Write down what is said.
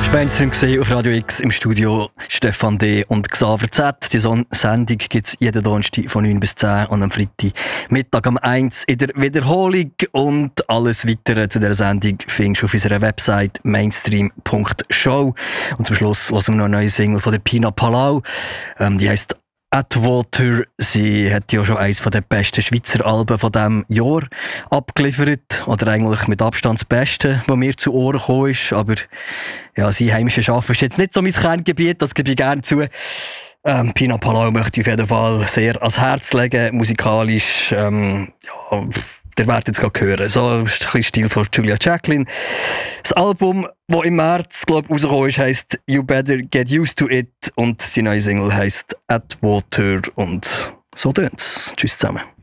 Mainstream gesehen auf Radio X im Studio Stefan D. und Xaver Z. Die Sendung gibt es jeden Donnerstag von 9 bis 10 und am Freitag Mittag um 1 in der Wiederholung. Und alles Weitere zu dieser Sendung findest du auf unserer Website mainstream.show. Und zum Schluss hören wir noch eine neue Single von der Pina Palau. Die heisst Atwater. Sie hat ja schon eines der besten Schweizer Alben von diesem Jahr abgeliefert. Oder eigentlich mit Abstand das Beste, was mir zu Ohren gekommen ist. Aber ja, sie heimische Schaffen ist jetzt nicht so mein Kerngebiet, das gebe ich gerne zu. Pina Palau möchte ich auf jeden Fall sehr ans Herz legen, musikalisch. Der werdet jetzt gerade hören. So ein bisschen Stil von Julia Jacqueline. Das Album, das im März rausgekommen ist, heisst You Better Get Used to It und die neue Single heisst Atwater und so tönt's. Tschüss zusammen.